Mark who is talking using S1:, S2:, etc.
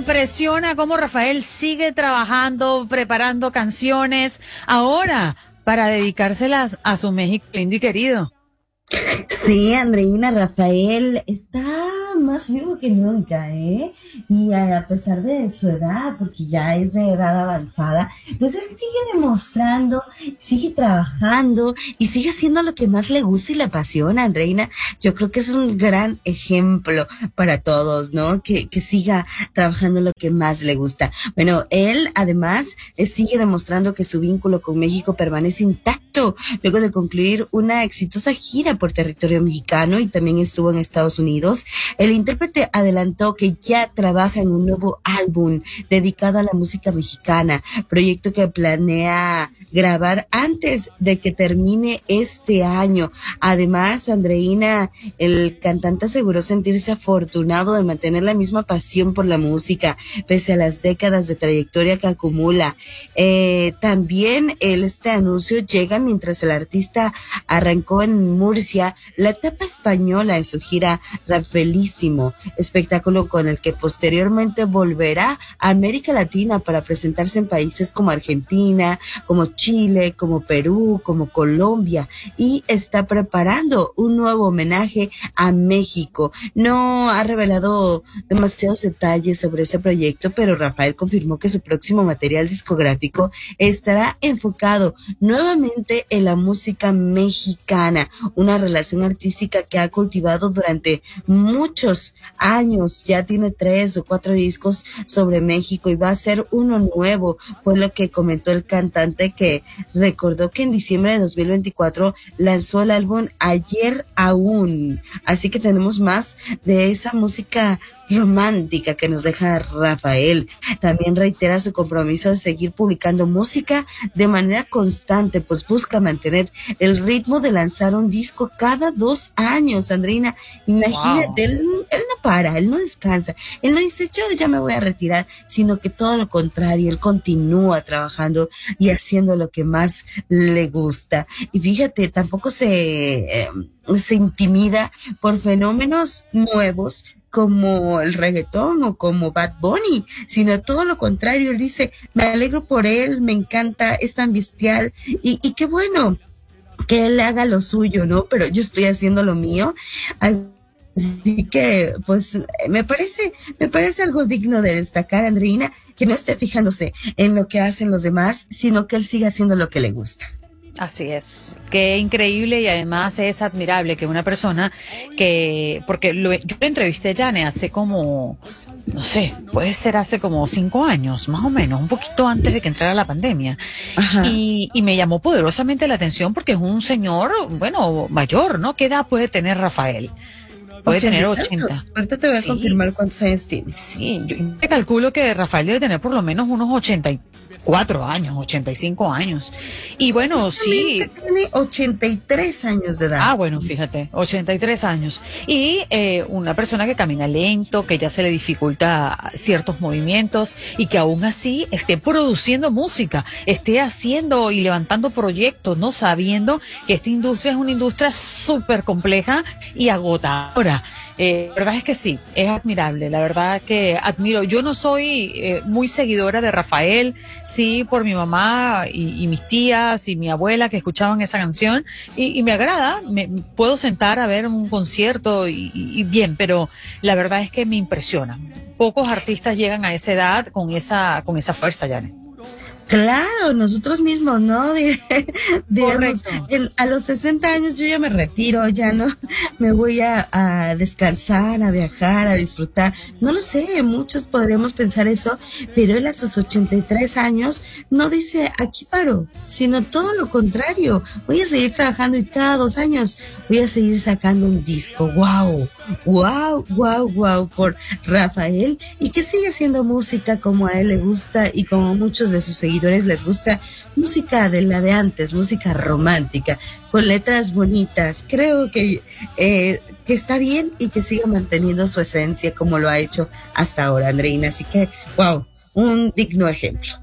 S1: impresiona cómo Rafael sigue trabajando, preparando canciones, ahora para dedicárselas a su México lindo y querido.
S2: Sí, Andreina, Rafael está más vivo que nunca, ¿eh? Y a pesar de su edad, porque ya es de edad avanzada, pues él sigue demostrando, sigue trabajando y sigue haciendo lo que más le gusta y le apasiona, Andreina. Yo creo que es un gran ejemplo para todos, ¿no? Que siga trabajando lo que más le gusta. Bueno, él además sigue demostrando que su vínculo con México permanece intacto luego de concluir una exitosa gira por territorio mexicano y también estuvo en Estados Unidos. El intérprete adelantó que ya trabaja en un nuevo álbum dedicado a la música mexicana, proyecto que planea grabar antes de que termine este año. Además, Andreina, el cantante aseguró sentirse afortunado de mantener la misma pasión por la música, pese a las décadas de trayectoria que acumula. También este anuncio llega mientras el artista arrancó en Murcia la etapa española en su gira Rafaelísimo, espectáculo con el que posteriormente volverá a América Latina para presentarse en países como Argentina, como Chile, como Perú, como Colombia, y está preparando un nuevo homenaje a México. No ha revelado demasiados detalles sobre ese proyecto, pero Rafael confirmó que su próximo material discográfico estará enfocado nuevamente en la música mexicana, una relación artística que ha cultivado durante muchos años. Ya tiene 3 o 4 discos sobre México y va a ser uno nuevo, fue lo que comentó el cantante, que recordó que en diciembre de 2024 lanzó el álbum Ayer Aún. Así que tenemos más de esa música romántica que nos deja Rafael. También reitera su compromiso de seguir publicando música de manera constante, pues busca mantener el ritmo de lanzar un disco cada 2 años, Andrina. Imagínate,
S1: Wow.
S2: él no para, él no descansa, él no dice yo ya me voy a retirar, sino que todo lo contrario, él continúa trabajando y haciendo lo que más le gusta. Y fíjate, tampoco se intimida por fenómenos nuevos como el reggaetón o como Bad Bunny, sino todo lo contrario. Él dice, me alegro por él, me encanta, es tan bestial y qué bueno que él haga lo suyo, ¿no? Pero yo estoy haciendo lo mío. Así que, pues, me parece algo digno de destacar, Andreina, que no esté fijándose en lo que hacen los demás, sino que él siga haciendo lo que le gusta.
S1: Así es, qué increíble y además es admirable que una persona porque yo lo entrevisté a Jane hace como, no sé, puede ser hace como 5 años, más o menos, un poquito antes de que entrara la pandemia.
S2: Ajá.
S1: Y me llamó poderosamente la atención porque es un señor, bueno, mayor, ¿no? ¿Qué edad puede tener Rafael? Puede
S2: 80
S1: tener
S2: y
S1: 80.
S2: tantos. Ahorita te voy a
S1: Sí,
S2: confirmar cuántos años tiene.
S1: sí, yo te calculo que Rafael debe tener por lo menos unos 84 años, 85 años. Y bueno,
S2: Justamente
S1: sí.
S2: tiene 83 años de edad.
S1: Ah, bueno, fíjate, 83 años. Y una persona que camina lento, que ya se le dificulta ciertos movimientos y que aún así esté produciendo música, esté haciendo y levantando proyectos, ¿no? Sabiendo que esta industria es una industria súper compleja y agotadora. La verdad es que sí, es admirable, la verdad que admiro. Yo no soy muy seguidora de Rafael, sí, por mi mamá y mis tías y mi abuela que escuchaban esa canción y me agrada, me puedo sentar a ver un concierto y bien, pero la verdad es que me impresiona. Pocos artistas llegan a esa edad con esa fuerza, Janet.
S2: Claro, nosotros mismos, ¿no? Digamos,
S1: Correcto.
S2: a los 60 años yo ya me retiro, ya no me voy a descansar, a viajar, a disfrutar. No lo sé, muchos podríamos pensar eso, pero él a sus 83 años no dice aquí paro, sino todo lo contrario. Voy a seguir trabajando y cada 2 años voy a seguir sacando un disco. Wow, wow, wow, wow por Rafael, y que sigue haciendo música como a él le gusta y como muchos de sus seguidores les gusta, música de la de antes, música romántica, con letras bonitas. Creo que está bien y que siga manteniendo su esencia como lo ha hecho hasta ahora, Andreina. Así que, wow, un digno ejemplo.